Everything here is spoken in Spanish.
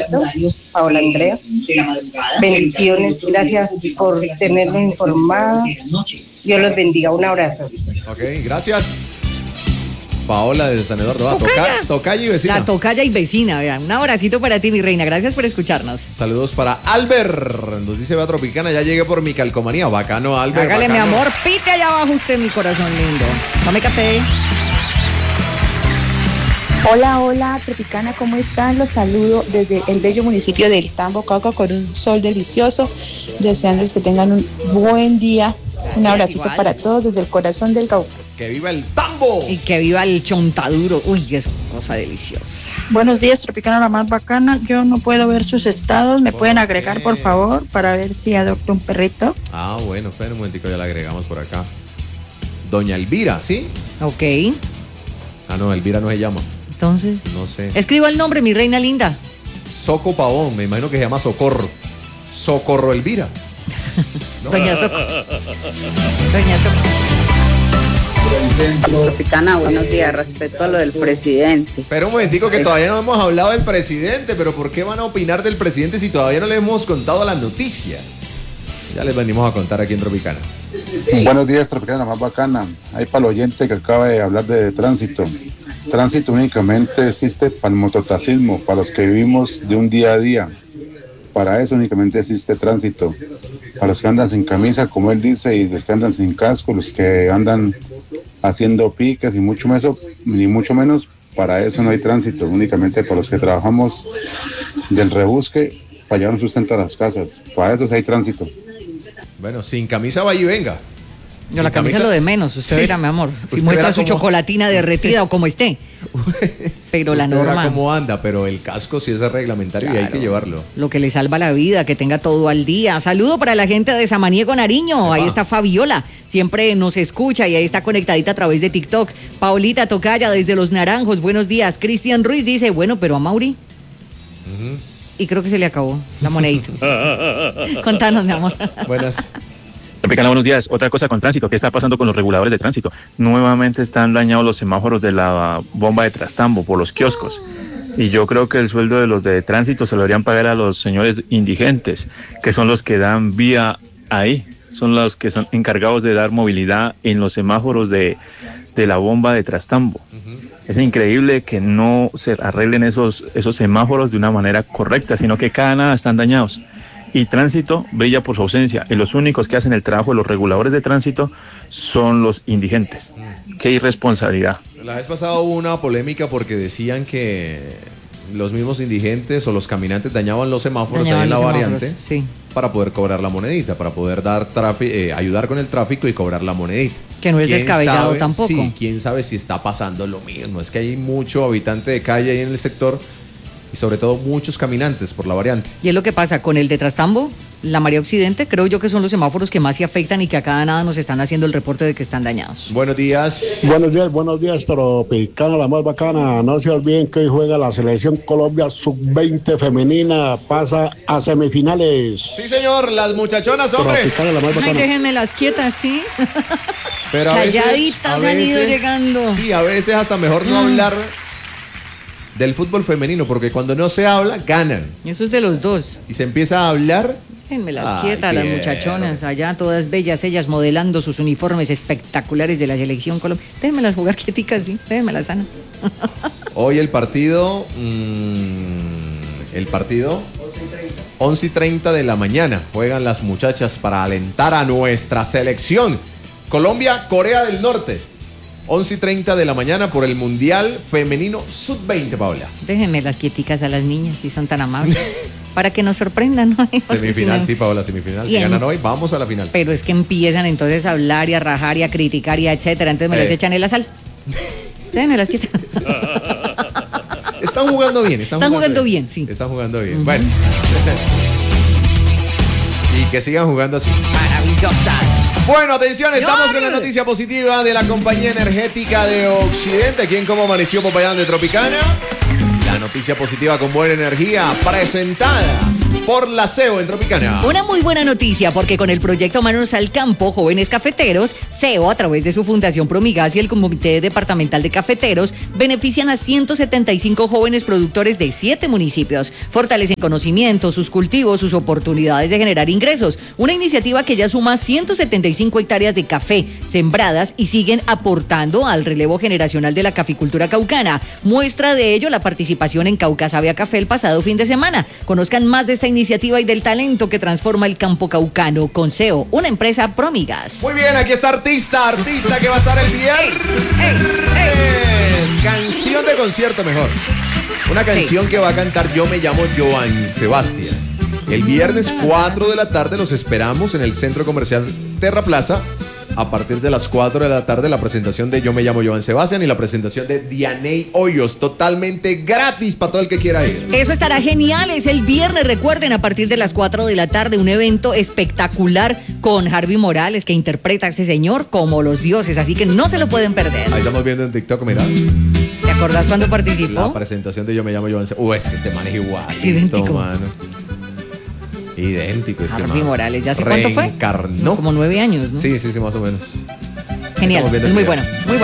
cierto? Paola Andrea. Bendiciones, gracias por tenernos informados. Dios los bendiga, un abrazo. Ok, gracias. Paola de San Eduardo. Tocaya y vecina. La tocaya y vecina, vean. Un abracito para ti, mi reina. Gracias por escucharnos. Saludos para Albert. Nos dice Bea Tropicana, ya llegué por mi calcomanía. Bacano, Albert. Hágale, bacano. mi amor, pite allá abajo usted, mi corazón lindo. Tome café. Hola, Tropicana, ¿cómo están? Los saludo desde el bello municipio del Tambo, Cauca, con un sol delicioso. Deseándoles que tengan un buen día. Un abracito igual para todos desde el corazón del Cauca. ¡Que viva el tambo! Y que viva el chontaduro. Uy, es cosa deliciosa. Buenos días, Tropicana, la más bacana. Yo no puedo ver sus estados. ¿Me pueden agregar, por favor, para ver si adopto un perrito? Ah, bueno, espera un momentico, ya la agregamos por acá. Doña Elvira, ¿sí? Ok. Ah, no, Elvira no se llama. Entonces, No sé. escriba el nombre, mi reina linda. Soco Pavón, me imagino que se llama Socorro. Socorro Elvira. ¿No? Doña Soco. Doña Soco. Tropicana, buenos días. Respecto a lo del presidente. Pero un momentico que todavía no hemos hablado del presidente, pero ¿por qué van a opinar del presidente si todavía no le hemos contado la noticia? Ya les venimos a contar aquí en Tropicana. Buenos días, Tropicana, la más bacana. Ahí para el oyente que acaba de hablar de tránsito. Tránsito únicamente existe para el mototaxismo, para los que vivimos de un día a día. Para eso únicamente existe tránsito. Para los que andan sin camisa, como él dice, y los que andan sin casco, los que andan haciendo piques y mucho menos, para eso no hay tránsito. Únicamente para los que trabajamos del rebusque, para llevar un sustento a las casas. Para eso sí hay tránsito. Bueno, sin camisa vaya y venga. No, la camisa es lo de menos, usted verá, mi amor. Si muestra su chocolatina derretida o como esté. Pero la Usted verá norma. cómo anda, pero el casco sí es reglamentario y hay que llevarlo. Lo que le salva la vida, que tenga todo al día. Saludo para la gente de Samaniego, Nariño. Ahí está Fabiola, siempre nos escucha y ahí está conectadita a través de TikTok. Paulita Tocaya desde Los Naranjos, buenos días. Cristian Ruiz dice, bueno, pero a Mauri. Y creo que se le acabó la monedita. Contanos, mi amor. Buenas. Tropicana, buenos días. Otra cosa con tránsito, ¿qué está pasando con los reguladores de tránsito? Nuevamente están dañados los semáforos de la bomba de Trastambo por los kioscos. Y yo creo que el sueldo de los de tránsito se lo deberían pagar a los señores indigentes, que son los que dan vía ahí. Son los que son encargados de dar movilidad en los semáforos de la bomba de Trastambo. Es increíble que no se arreglen esos semáforos de una manera correcta, sino que cada nada están dañados. Y tránsito brilla por su ausencia. Y los únicos que hacen el trabajo de los reguladores de tránsito son los indigentes. ¡Qué irresponsabilidad! La vez pasada hubo una polémica porque decían que los mismos indigentes o los caminantes dañaban los semáforos ahí en la variante para poder cobrar la monedita, para poder dar ayudar con el tráfico y cobrar la monedita. Que no es descabellado tampoco. Sí, quién sabe si está pasando lo mismo. Es que hay mucho habitante de calle ahí en el sector y sobre todo muchos caminantes por la variante. Y es lo que pasa con el de Trastambo, la María Occidente, creo yo que son los semáforos que más se afectan y que a cada nada nos están haciendo el reporte de que están dañados. Buenos días. Buenos días, Tropicana, la más bacana. No se olviden que hoy juega la selección Colombia sub-20 femenina, pasa a semifinales. Sí, señor, las muchachonas, hombre. Tropicana, la más bacana. Ay, déjenme las quietas, ¿sí? Pero a calladitas veces, han ido llegando. Sí, a veces hasta mejor no hablar del fútbol femenino, porque cuando no se habla, ganan. Eso es de los dos. Y se empieza a hablar. Déjenme las quietas, las muchachonas, allá todas bellas, ellas modelando sus uniformes espectaculares de la selección Colombia. Déjenmelas jugar quieticas, sí, déjenmelas sanas. Hoy el partido, 11:30 de la mañana, juegan las muchachas para alentar a nuestra selección. Colombia, Corea del Norte. 11:30 de la mañana por el Mundial Femenino Sub-20, Paola. Déjenme las quieticas a las niñas, si son tan amables. Para que nos sorprendan, ¿no? Semifinal, sí, Paola, semifinal. Si ganan hoy, vamos a la final. Pero es que empiezan entonces a hablar y a rajar y a criticar y a etcétera. Entonces me las echan en la sal. Déjenme las quietas. Están jugando bien. Están jugando bien, sí. Están jugando bien. Bueno. Y que sigan jugando así. Maravillosas. Bueno, atención, estamos con la noticia positiva de la compañía energética de Occidente. ¿Quién cómo amaneció Popayán de Tropicana? La noticia positiva con buena energía, presentada por la SEO en Tropicana. Una muy buena noticia, porque con el proyecto Manos al Campo, Jóvenes Cafeteros, SEO, a través de su Fundación Promigas y el Comité Departamental de Cafeteros, benefician a 175 jóvenes productores de 7 municipios. Fortalecen conocimientos, sus cultivos, sus oportunidades de generar ingresos. Una iniciativa que ya suma 175 hectáreas de café sembradas y siguen aportando al relevo generacional de la caficultura caucana. Muestra de ello la participación en Cauca Sabe a Café el pasado fin de semana. Conozcan más de esta iniciativa y del talento que transforma el campo caucano con SEO, una empresa Promigas. Muy bien, aquí está artista que va a estar el viernes. Canción de concierto mejor. Una canción que va a cantar Yo Me Llamo Joan Sebastián. El viernes 4 de la tarde los esperamos en el Centro Comercial Terra Plaza. A partir de las 4 de la tarde, la presentación de Yo Me Llamo Joan Sebastián y la presentación de Dianey Hoyos, totalmente gratis para todo el que quiera ir. Eso estará genial, es el viernes, recuerden, a partir de las 4 de la tarde, un evento espectacular con Harvey Morales, que interpreta a este señor como los dioses, así que no se lo pueden perder. Ahí estamos viendo en TikTok, mira. ¿Te acordás cuando participó? La presentación de Yo Me Llamo Joan Sebastián. Es que este man es igual. Es idéntico. Mano. Idéntico este Harvey man. Morales, ¿ya hace cuánto fue? Reencarnó. Como 9 años, ¿no? Sí, más o menos. Genial, es muy bueno, muy bueno.